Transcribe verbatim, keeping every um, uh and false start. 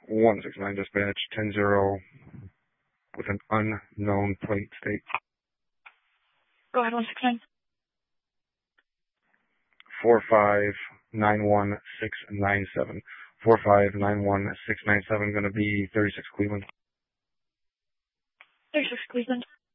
one six nine dispatch, ten zero with an unknown plate state. Go ahead, one six nine. four five nine one six nine seven. four five nine one six nine seven, going to be thirty-six Cleveland. thirty-six Cleveland.